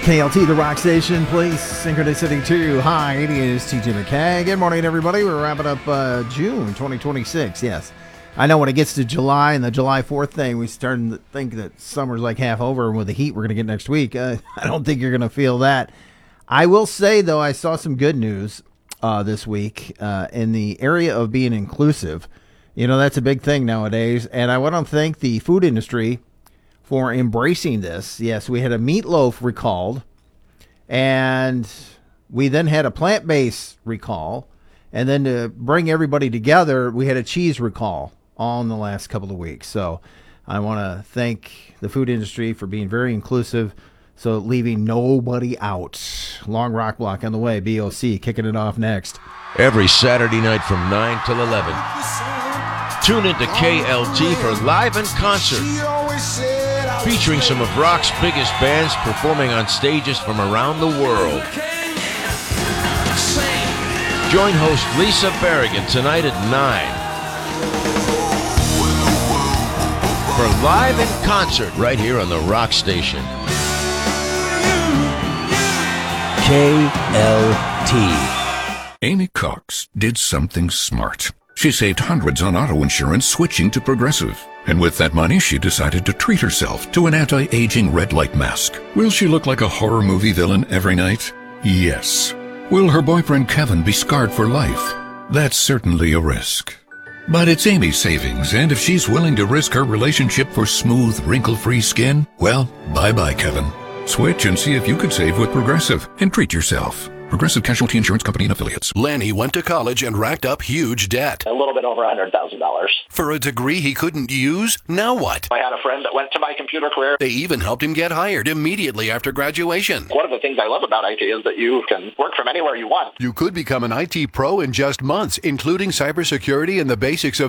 KLT, the rock station, please. Synchronicity 2. Hi, it is TJ McKay. Good morning, everybody. We're wrapping up June 2026. Yes. I know when it gets to July and the July 4th thing, we starting to think that summer's like half over, and with the heat we're going to get next week, I don't think you're going to feel that. I will say, though, I saw some good news this week in the area of being inclusive. You know, that's a big thing nowadays, and I want to thank the food industry for embracing this. Yes, we had a meatloaf recalled, and we then had a plant-based recall, and then to bring everybody together, we had a cheese recall all in the last couple of weeks. So I want to thank the food industry for being very inclusive, so leaving nobody out. Long Rock Block on the way, BOC kicking it off next. Every Saturday night from 9 till 11. Tune into KLT for Live in Concert, featuring some of rock's biggest bands performing on stages from around the world. Join host Lisa Berrigan tonight at 9 for Live in Concert right here on the Rock Station. KLT. Amy Cox did something smart. She saved hundreds on auto insurance switching to Progressive. And with that money, she decided to treat herself to an anti-aging red light mask. Will she look like a horror movie villain every night? Yes. Will her boyfriend Kevin be scarred for life? That's certainly a risk. But it's Amy's savings, and if she's willing to risk her relationship for smooth, wrinkle-free skin, well, bye-bye, Kevin. Switch and see if you could save with Progressive and treat yourself. Progressive Casualty Insurance Company and Affiliates. Lanny went to college and racked up huge debt. A little bit over $100,000. For a degree he couldn't use? Now what? I had a friend that went to my computer career. They even helped him get hired immediately after graduation. One of the things I love about IT is that you can work from anywhere you want. You could become an IT pro in just months, including cybersecurity and the basics of